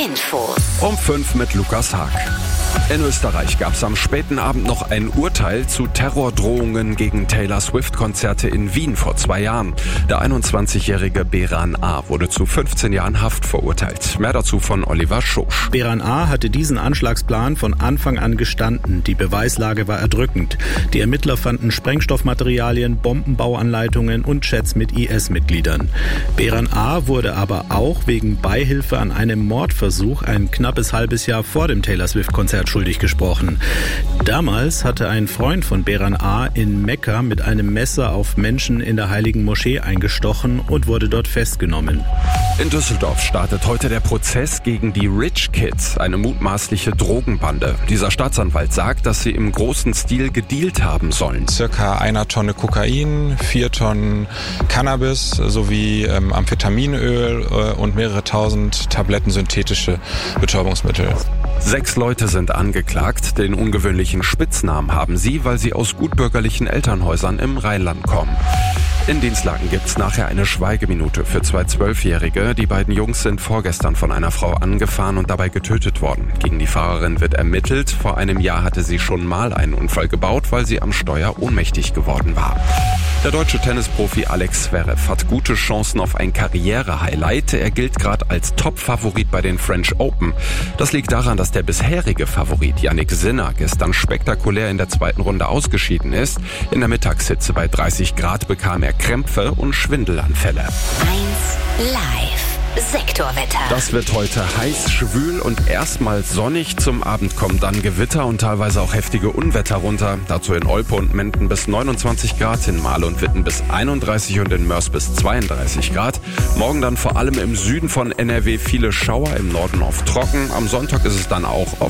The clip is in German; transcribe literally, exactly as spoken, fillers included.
Infos. Um fünf mit Lukas Haag. In Österreich gab es am späten Abend noch ein Urteil zu Terrordrohungen gegen Taylor Swift-Konzerte in Wien vor zwei Jahren. Der einundzwanzigjährige Beran A. wurde zu fünfzehn Jahren Haft verurteilt. Mehr dazu von Oliver Schosch. Beran A. hatte diesen Anschlagsplan von Anfang an gestanden. Die Beweislage war erdrückend. Die Ermittler fanden Sprengstoffmaterialien, Bombenbauanleitungen und Chats mit I S-Mitgliedern. Beran A. wurde aber auch wegen Beihilfe an einem Mordversuch ein knappes halbes Jahr vor dem Taylor Swift-Konzert schuldig gesprochen. Damals hatte ein Freund von Beran A. in Mekka mit einem Messer auf Menschen in der Heiligen Moschee eingestochen und wurde dort festgenommen. In Düsseldorf startet heute der Prozess gegen die Rich Kids, eine mutmaßliche Drogenbande. Dieser Staatsanwalt sagt, dass sie im großen Stil gedealt haben sollen. Circa einer Tonne Kokain, vier Tonnen Cannabis sowie ähm, Amphetaminöl äh, und mehrere tausend Tabletten synthetische Betäubungsmittel. Sechs Leute sind angeklagt. Den ungewöhnlichen Spitznamen haben sie, weil sie aus gutbürgerlichen Elternhäusern im Rheinland kommen. In Dienstlaken gibt's nachher eine Schweigeminute für zwei Zwölfjährige. Die beiden Jungs sind vorgestern von einer Frau angefahren und dabei getötet worden. Gegen die Fahrerin wird ermittelt. Vor einem Jahr hatte sie schon mal einen Unfall gebaut, weil sie am Steuer ohnmächtig geworden war. Der deutsche Tennisprofi Alex Zverev hat gute Chancen auf ein Karriere-Highlight. Er gilt gerade als Top-Favorit bei den French Open. Das liegt daran, dass der bisherige Favorit Jannik Sinner gestern spektakulär in der zweiten Runde ausgeschieden ist. In der Mittagshitze bei dreißig Grad bekam er Krämpfe und Schwindelanfälle. eins Live. Sektorwetter. Das wird heute heiß, schwül und erstmals sonnig. Zum Abend kommen dann Gewitter und teilweise auch heftige Unwetter runter. Dazu in Olpe und Menden bis neunundzwanzig Grad, in Marl und Witten bis einunddreißig und in Mörs bis zweiunddreißig Grad. Morgen dann vor allem im Süden von N R W viele Schauer, im Norden oft trocken. Am Sonntag ist es dann auch oft